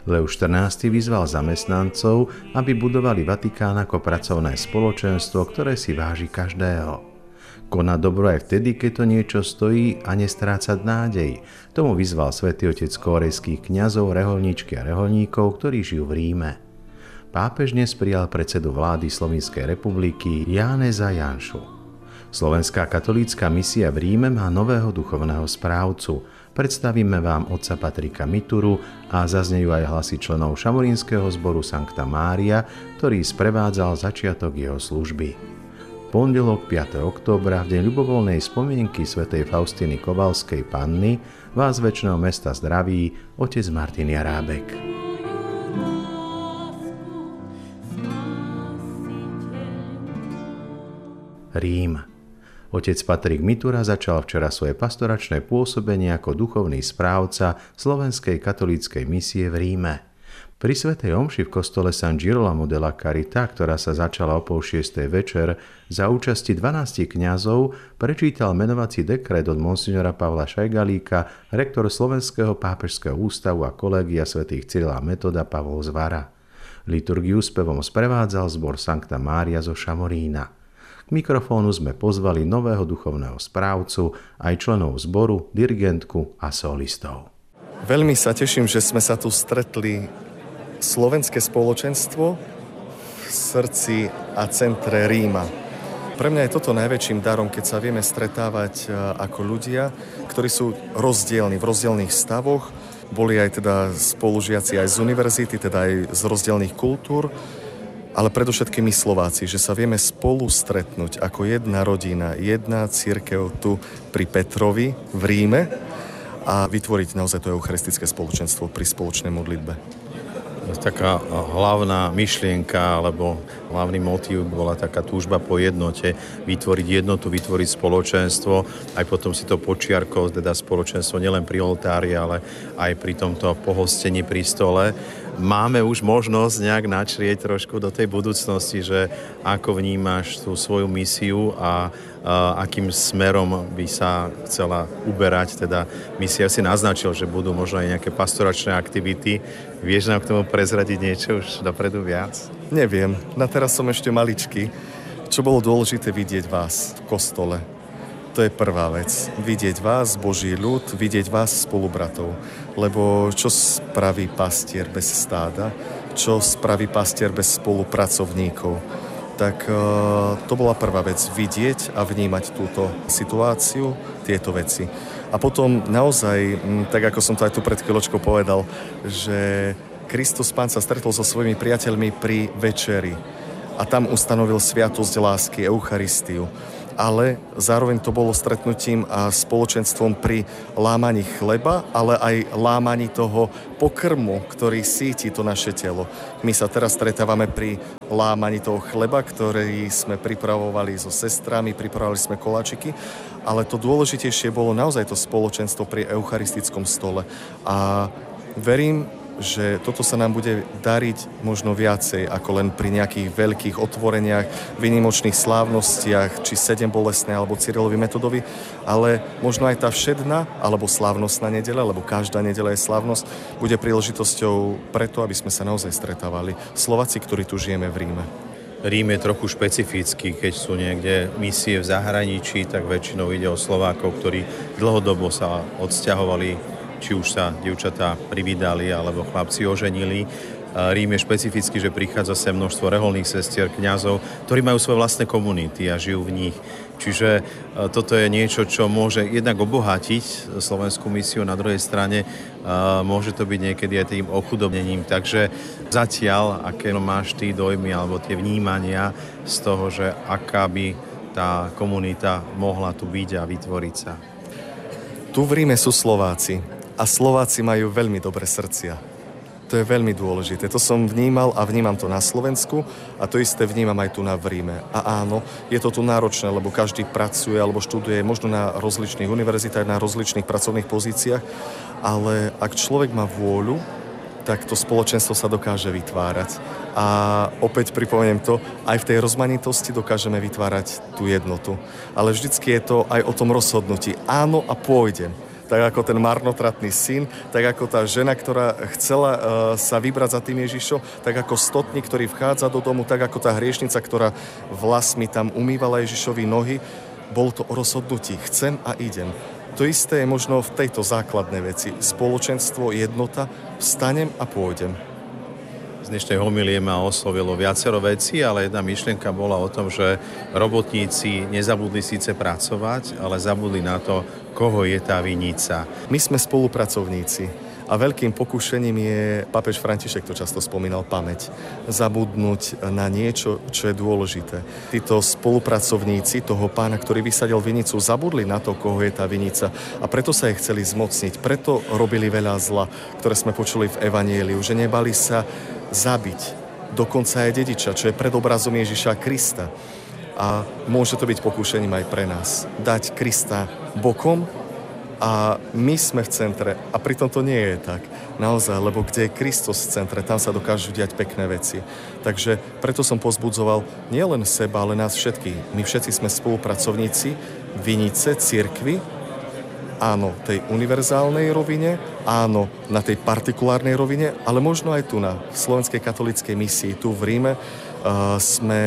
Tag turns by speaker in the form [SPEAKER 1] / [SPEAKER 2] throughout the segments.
[SPEAKER 1] Leo XIV vyzval zamestnancov, aby budovali Vatikán ako pracovné spoločenstvo, ktoré si váži každého. Konať dobro aj vtedy, keď to niečo stojí a nestrácať nádej. Tomu vyzval svätý otec kórejských kňazov, reholníčky a reholníkov, ktorí žijú v Ríme. Pápež dnes prijal predsedu vlády Slovenskej republiky Janeza Janšu. Slovenská katolícka misia v Ríme má nového duchovného správcu. Predstavíme vám otca Patrika Mituru a zaznejú aj hlasy členov šamorínskeho zboru Sancta Mária, ktorý sprevádzal začiatok jeho služby. Pondelok 5. októbra, v deň ľubovoľnej spomienky svätej Faustiny Kovalskej Panny, vás z večného mesta zdraví otec Martin Jarábek. Rím. Otec Patrik Mitura začal včera svoje pastoračné pôsobenie ako duchovný správca Slovenskej katolíckej misie v Ríme. Pri svätej omši v kostole San Girolamo della Carità, ktorá sa začala o 5:30 večer, za účasti 12 kňazov prečítal menovací dekret od monsignora Pavla Šajgalíka, rektor Slovenského pápežského ústavu a kolégia svätých Cyrila a Metoda Pavol Zvara. Liturgiu spevom sprevádzal zbor Sancta Mária zo Šamorína. K mikrofónu sme pozvali nového duchovného správcu, aj členov zboru, dirigentku a solistov.
[SPEAKER 2] Veľmi sa teším, že sme sa tu stretli slovenské spoločenstvo v srdci a centre Ríma. Pre mňa je toto najväčším darom, keď sa vieme stretávať ako ľudia, ktorí sú rozdielni, v rozdielnych stavoch. Boli aj teda spolužiaci aj z univerzity, teda aj z rozdielnych kultúr, ale predovšetkým my Slováci, že sa vieme spolu stretnúť ako jedna rodina, jedna cirkev tu pri Petrovi v Ríme a vytvoriť naozaj to eucharistické spoločenstvo pri spoločnej modlitbe.
[SPEAKER 3] Taká hlavná myšlienka alebo hlavný motív bola taká túžba po jednote, vytvoriť jednotu, vytvoriť spoločenstvo, aj potom si to počiarkol, teda spoločenstvo nielen pri oltári, ale aj pri tomto pohostení pri stole. Máme už možnosť nejak načrieť trošku do tej budúcnosti, že ako vnímaš tú svoju misiu a akým smerom by sa chcela uberať. Teda misia si naznačil, že budú možno aj nejaké pastoračné aktivity. Vieš nám k tomu prezradiť niečo už dopredu viac?
[SPEAKER 2] Neviem, na teraz som ešte maličký. Čo bolo dôležité vidieť vás v kostole. To je prvá vec. Vidieť vás, Boží ľud, vidieť vás spolubratov. Lebo čo spraví pastier bez stáda? Čo spraví pastier bez spolupracovníkov? Tak to bola prvá vec. Vidieť a vnímať túto situáciu, tieto veci. A potom naozaj, tak ako som to aj tu pred chvíľočkou povedal, že Kristus Pán sa stretol so svojimi priateľmi pri večeri a tam ustanovil sviatosť lásky, Eucharistiu. Ale zároveň to bolo stretnutím a spoločenstvom pri lámaní chleba, ale aj lámaní toho pokrmu, ktorý síti to naše telo. My sa teraz stretávame pri lámaní toho chleba, ktorý sme pripravovali so sestrami, pripravovali sme koláčiky, ale to dôležitejšie bolo naozaj to spoločenstvo pri eucharistickom stole. A verím, že toto sa nám bude dariť možno viacej ako len pri nejakých veľkých otvoreniach, výnimočných slávnostiach, či sedembolestné alebo Cyrilovi Metodovi, ale možno aj tá všedná alebo slávnostná nedeľa, lebo každá nedeľa je slávnosť, bude príležitosťou preto, aby sme sa naozaj stretávali. Slováci, ktorí tu žijeme v Ríme.
[SPEAKER 3] Rím je trochu špecifický, keď sú niekde misie v zahraničí, tak väčšinou ide o Slovákov, ktorí dlhodobo sa odsťahovali, či už sa dievčatá privídali, alebo chlapci oženili. Rím je špecifický, že prichádza sem množstvo reholných sestier, kňazov, ktorí majú svoje vlastné komunity a žijú v nich. Čiže toto je niečo, čo môže jednak obohatiť slovenskú misiu, na druhej strane môže to byť niekedy aj tým ochudobnením. Takže zatiaľ, aké máš ty dojmy alebo tie vnímania z toho, že aká by tá komunita mohla tu byť a vytvoriť sa?
[SPEAKER 2] Tu v Ríme sú Slováci. A Slováci majú veľmi dobré srdcia. To je veľmi dôležité. To som vnímal a vnímam to na Slovensku a to isté vnímam aj tu v Ríme. A áno, je to tu náročné, lebo každý pracuje alebo študuje možno na rozličných univerzitách, na rozličných pracovných pozíciách, ale ak človek má vôľu, tak to spoločenstvo sa dokáže vytvárať. A opäť pripomeniem to, aj v tej rozmanitosti dokážeme vytvárať tú jednotu. Ale vždycky je to aj o tom rozhodnutí. Áno a pôjdem. tak ako ten marnotratný syn, tak ako tá žena, ktorá chcela sa vybrať za tým Ježišom, tak ako stotník, ktorý vchádza do domu, tak ako tá hriešnica, ktorá vlasmi tam umývala Ježišovi nohy. Bolo to o rozhodnutí. Chcem a idem. To isté je možno v tejto základnej veci. Spoločenstvo, jednota, vstanem a pôjdem.
[SPEAKER 3] Z dnešnej homilie ma oslovilo viacero vecí, ale jedna myšlienka bola o tom, že robotníci nezabudli síce pracovať, ale zabudli na to, koho je tá vinica.
[SPEAKER 2] My sme spolupracovníci a veľkým pokušením je, pápež František to často spomínal, pamäť. Zabudnúť na niečo, čo je dôležité. Títo spolupracovníci toho pána, ktorý vysadil vinicu, zabudli na to, koho je tá vinica a preto sa jej chceli zmocniť. Preto robili veľa zla, ktoré sme počuli v Evanjeliu, že nebali sa zabiť dokonca aj dediča, čo je predobrazom Ježiša Krista. A môže to byť pokúšením aj pre nás. Dať Krista bokom a my sme v centre. A pritom to nie je tak. Naozaj, lebo kde je Kristus v centre, tam sa dokážu diať pekné veci. Takže preto som pozbudzoval nielen seba, ale nás všetkých. My všetci sme spolupracovníci vinice, cirkvi, áno, tej univerzálnej rovine, áno, na tej partikulárnej rovine, ale možno aj tu na Slovenskej katolíckej misii, tu v Ríme, sme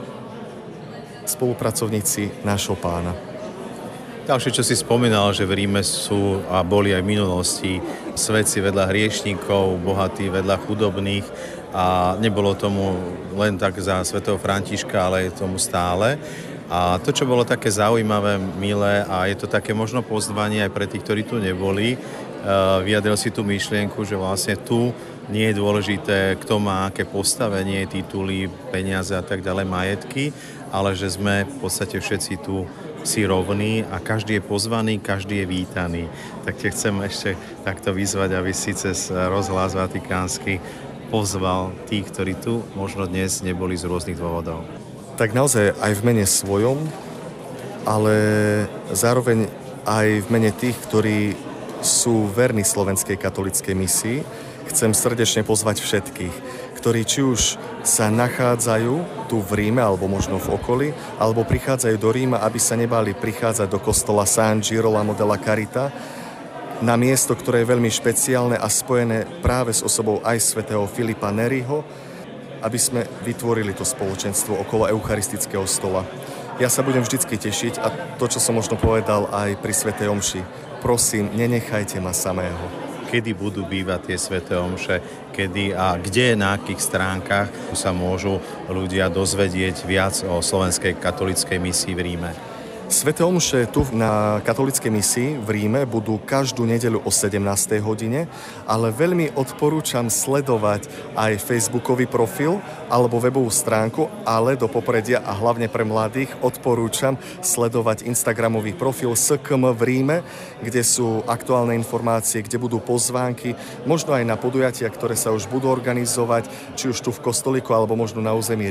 [SPEAKER 2] spolupracovníci nášho pána.
[SPEAKER 3] Ďalšie, čo si spomínal, že v Ríme sú a boli aj v minulosti svätci vedľa hriešnikov, bohatí vedľa chudobných a nebolo tomu len tak za svätého Františka, ale je tomu stále. A to, čo bolo také zaujímavé, milé a je to také možno pozvanie aj pre tých, ktorí tu neboli, vyjadril si tú myšlienku, že vlastne tu nie je dôležité, kto má aké postavenie, tituly, peniaze a tak ďalej, majetky, ale že sme v podstate všetci tu si rovní a každý je pozvaný, každý je vítaný. Tak te chcem ešte takto vyzvať, aby si cez rozhlas vatikánsky pozval tých, ktorí tu možno dnes neboli z rôznych dôvodov.
[SPEAKER 2] Tak naozaj aj v mene svojom, ale zároveň aj v mene tých, ktorí sú verní Slovenskej katolíckej misii, chcem srdečne pozvať všetkých, ktorí či už sa nachádzajú tu v Ríme, alebo možno v okolí, alebo prichádzajú do Ríma, aby sa nebali prichádzať do kostola San Girolamo della Carità, na miesto, ktoré je veľmi špeciálne a spojené práve s osobou aj svätého Filipa Neriho, aby sme vytvorili to spoločenstvo okolo eucharistického stola. Ja sa budem vždycky tešiť a to, čo som možno povedal aj pri svätej omši, prosím, nenechajte ma samého.
[SPEAKER 3] Kedy budú bývať tie sväté omše, kedy a kde, na akých stránkach sa môžu ľudia dozvedieť viac o Slovenskej katolíckej misii v Ríme?
[SPEAKER 2] Sväté omše tu na katolíckej misii v Ríme budú každú nedeľu o 17. hodine, ale veľmi odporúčam sledovať aj facebookový profil alebo webovú stránku, ale do popredia a hlavne pre mladých odporúčam sledovať instagramový profil SKM v Ríme, kde sú aktuálne informácie, kde budú pozvánky, možno aj na podujatia, ktoré sa už budú organizovať, či už tu v kostolíku alebo možno na území